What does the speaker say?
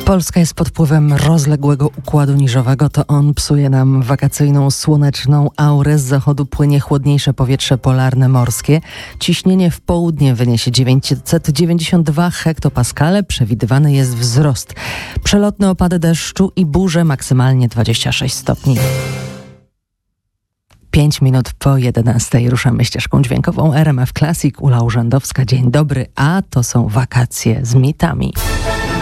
Polska jest pod wpływem rozległego układu niżowego. To on psuje nam wakacyjną, słoneczną aurę. Z zachodu płynie chłodniejsze powietrze polarne morskie. Ciśnienie w południe wyniesie 992 hektopaskale. Przewidywany jest wzrost. Przelotne opady deszczu i burze, maksymalnie 26 stopni. 5 minut po 11 ruszamy ścieżką dźwiękową RMF Classic. Ula Urzędowska, dzień dobry, a to są wakacje z mitami.